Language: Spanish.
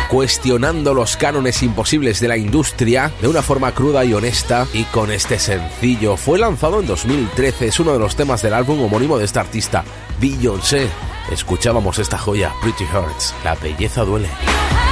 cuestionando los cánones imposibles de la industria de una forma cruda y honesta, y con este sencillo. Fue lanzado en 2013, es uno de los temas del álbum homónimo de esta artista, Beyoncé. Escuchábamos esta joya, Pretty Hurts, la belleza duele.